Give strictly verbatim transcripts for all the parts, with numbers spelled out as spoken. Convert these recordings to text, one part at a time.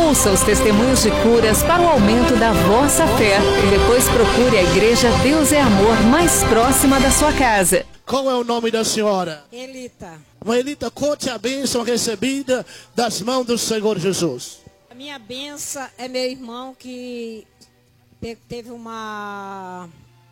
Ouça os testemunhos de curas para o aumento da vossa fé e depois procure a Igreja Deus é Amor mais próxima da sua casa. Qual é o nome da senhora? Elita. Elita, conte a bênção recebida das mãos do Senhor Jesus. A minha bênção é meu irmão que teve uma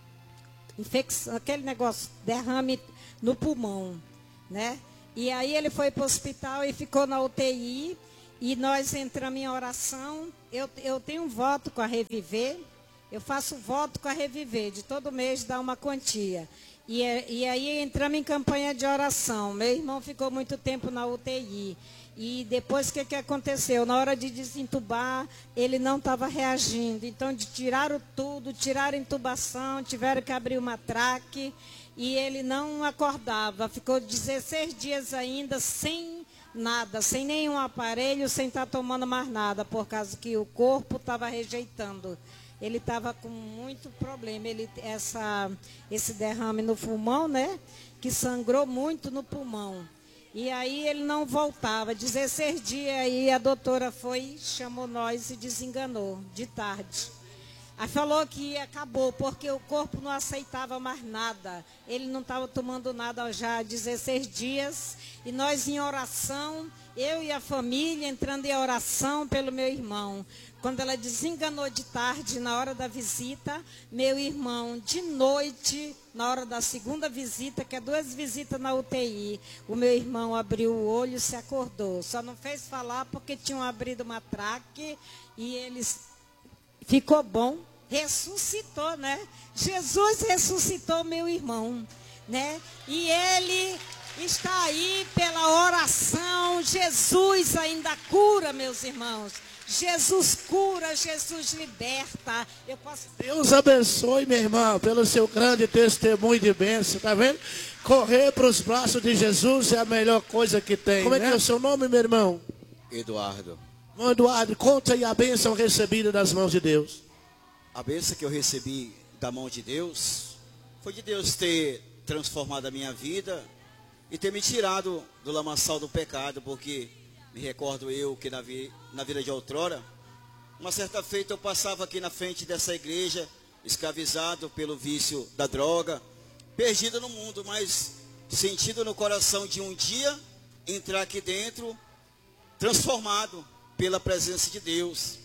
infecção, aquele negócio, derrame no pulmão, né? E aí ele foi para o hospital e ficou na U T I. E nós entramos em oração. Eu, eu tenho um voto com a Reviver. Eu faço voto com a Reviver. De todo mês dá uma quantia. E, e aí entramos em campanha de oração. Meu irmão ficou muito tempo na U T I. E depois o que, que aconteceu? Na hora de desentubar, ele não estava reagindo. Então tiraram tudo, tiraram a intubação, tiveram que abrir uma traque. E ele não acordava. Ficou dezesseis dias ainda sem nada, sem nenhum aparelho, sem estar tomando mais nada, por causa que o corpo estava rejeitando. Ele estava com muito problema, ele, essa, esse derrame no pulmão, né? Que sangrou muito no pulmão. E aí ele não voltava. dezesseis dias aí a doutora foi, chamou nós e desenganou, de tarde. Aí falou que acabou, porque o corpo não aceitava mais nada. Ele não estava tomando nada já há dezesseis dias. E nós em oração, eu e a família entrando em oração pelo meu irmão. Quando ela desenganou de tarde, na hora da visita, meu irmão, de noite, na hora da segunda visita, que é duas visitas na U T I, o meu irmão abriu o olho e se acordou. Só não fez falar porque tinham abrido uma traque e eles... Ficou bom, ressuscitou, né? Jesus ressuscitou meu irmão, né? E ele está aí pela oração. Jesus ainda cura, meus irmãos. Jesus cura, Jesus liberta. Eu posso... Deus abençoe, minha irmã, pelo seu grande testemunho de bênção, tá vendo? Correr para os braços de Jesus é a melhor coisa que tem. Como é né? que é o seu nome, meu irmão? Eduardo. Irmão Eduardo, conta aí a bênção recebida das mãos de Deus. A bênção que eu recebi da mão de Deus foi de Deus ter transformado a minha vida e ter me tirado do lamaçal do pecado, porque me recordo eu que na, vi, na vida de outrora, uma certa feita eu passava aqui na frente dessa igreja, escravizado pelo vício da droga, perdido no mundo, mas sentido no coração de um dia entrar aqui dentro, transformado pela presença de Deus.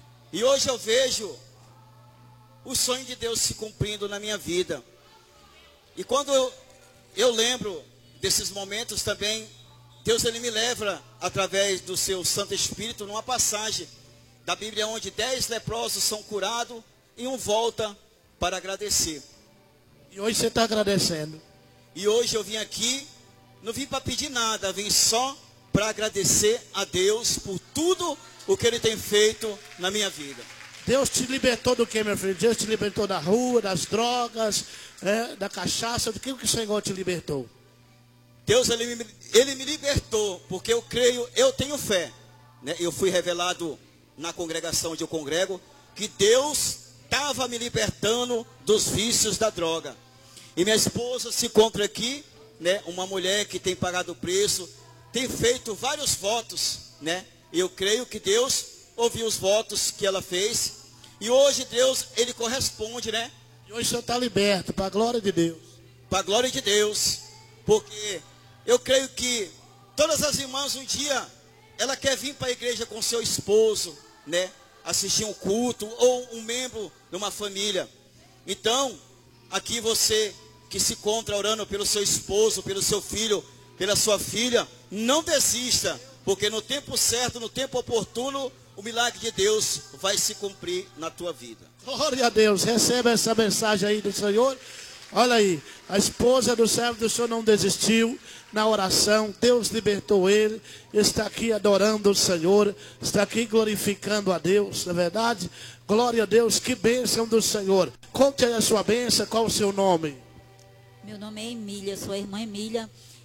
E hoje eu vejo o sonho de Deus se cumprindo na minha vida. E quando eu, eu lembro desses momentos também, Deus ele me leva através do seu Santo Espírito numa passagem da Bíblia onde dez leprosos são curados e um volta para agradecer. E hoje você está agradecendo. E hoje eu vim aqui, não vim para pedir nada, vim só para agradecer a Deus por tudo o que Ele tem feito na minha vida. Deus te libertou do que, meu filho? Deus te libertou da rua, das drogas, é, da cachaça, do que o Senhor te libertou? Deus, ele me, ele me libertou, porque eu creio, eu tenho fé, né? Eu fui revelado na congregação onde eu congrego, que Deus estava me libertando dos vícios da droga. E minha esposa se encontra aqui, né? Uma mulher que tem pagado o preço, tem feito vários votos, né? Eu creio que Deus ouviu os votos que ela fez, e hoje Deus, ele corresponde, né? E hoje o senhor está liberto, para a glória de Deus. Para a glória de Deus, porque eu creio que todas as irmãs um dia, ela quer vir para a igreja com seu esposo, né? Assistir um culto, ou um membro de uma família. Então, aqui você que se encontra orando pelo seu esposo, pelo seu filho, pela sua filha, não desista, porque no tempo certo, no tempo oportuno, o milagre de Deus vai se cumprir na tua vida. Glória a Deus, receba essa mensagem aí do Senhor. Olha aí, a esposa do servo do Senhor não desistiu na oração. Deus libertou ele, está aqui adorando o Senhor, está aqui glorificando a Deus, não é verdade? Glória a Deus, que bênção do Senhor. Conte aí a sua bênção, qual o seu nome? Meu nome é Emília, sou a irmã Emília.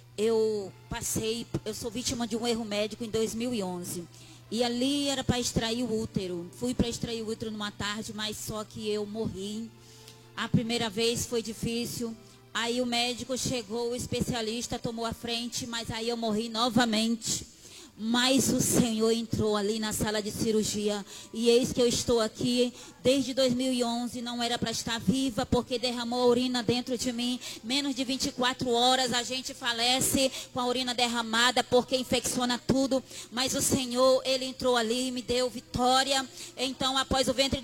Eu passei, eu sou vítima de um erro médico em dois mil e onze. E ali era para extrair o útero. Fui para extrair o útero numa tarde, mas só que eu morri. A primeira vez foi difícil. Aí o médico chegou, o especialista tomou a frente, mas aí eu morri novamente. Mas o Senhor entrou ali na sala de cirurgia. E eis que eu estou aqui desde dois mil e onze. Não era para estar viva, porque derramou urina dentro de mim. Menos de vinte e quatro horas a gente falece com a urina derramada, porque infecciona tudo. Mas o Senhor, Ele entrou ali e me deu vitória. Então, após o ventre